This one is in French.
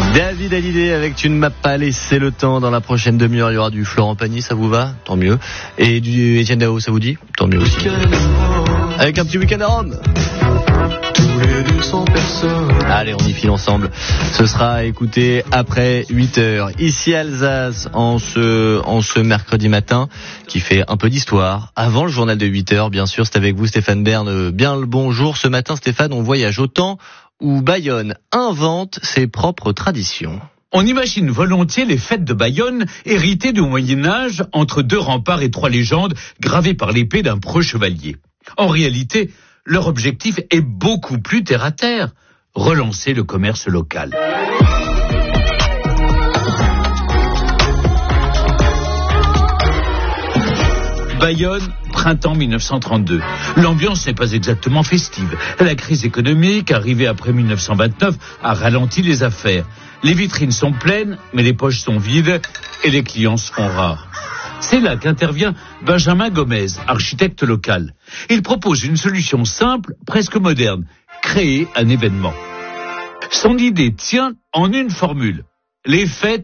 David Hallyday avec Tu ne m'as pas laissé le temps. Dans la prochaine demi-heure, il y aura du Florent Pagny, ça vous va? Tant mieux. Et du Etienne Dao, ça vous dit? Tant mieux aussi. Avec un petit week-end à Rome. Allez, on y file ensemble. Ce sera écouté après 8h. Ici Alsace, en ce mercredi matin, qui fait un peu d'histoire. Avant le journal de 8h, bien sûr, c'est avec vous Stéphane Bern. Bien le bonjour. Ce matin, Stéphane, on voyage au temps où Bayonne invente ses propres traditions. On imagine volontiers les fêtes de Bayonne, héritées du Moyen-Âge, entre deux remparts et trois légendes, gravées par l'épée d'un preux chevalier. En réalité, leur objectif est beaucoup plus terre-à-terre, relancer le commerce local. Bayonne, printemps 1932. L'ambiance n'est pas exactement festive. La crise économique, arrivée après 1929, a ralenti les affaires. Les vitrines sont pleines, mais les poches sont vides et les clients se font rares. C'est là qu'intervient Benjamin Gomez, architecte local. Il propose une solution simple, presque moderne, créer un événement. Son idée tient en une formule. Les fêtes